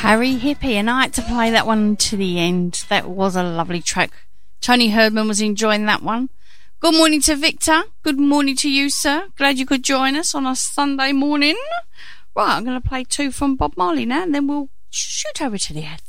Harry Hippie, and I had to play that one to the end. That was a lovely track. Tony Herdman was enjoying that one. Good morning to Victor. Good morning to you, sir. Glad you could join us on a Sunday morning. Right, I'm going to play two from Bob Marley now, and then we'll shoot over to the ad.